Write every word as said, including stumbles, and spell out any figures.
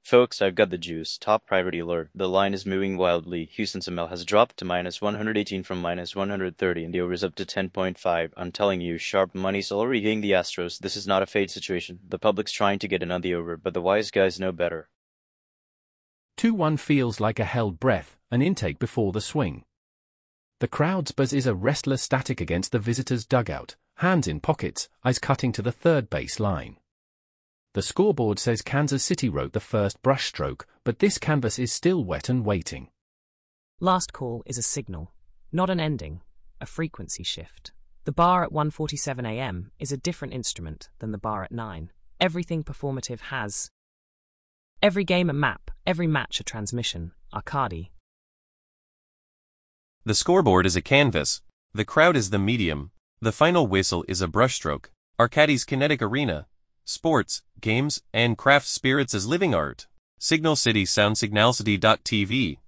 Folks, I've got the juice. Top priority alert. The line is moving wildly. Houston's M L has dropped to minus one hundred eighteen from minus one hundred thirty, and the over is up to ten point five. I'm telling you, sharp money's already hitting the Astros. This is not a fade situation. The public's trying to get in on the over, but the wise guys know better. two one feels like a held breath, an intake before the swing. The crowd's buzz is a restless static against the visitors' dugout, hands in pockets, eyes cutting to the third base line. The scoreboard says Kansas City wrote the first brushstroke, but this canvas is still wet and waiting. Last call is a signal, not an ending, a frequency shift. The bar at one forty-seven a m is a different instrument than the bar at nine. Everything performative has. Every game a map, every match a transmission. Arcadi. The scoreboard is a canvas. The crowd is the medium. The final whistle is a brushstroke. Arcadi's kinetic arena. Sports, games, and craft spirits as living art. Signal City Sound Signalcity dot T V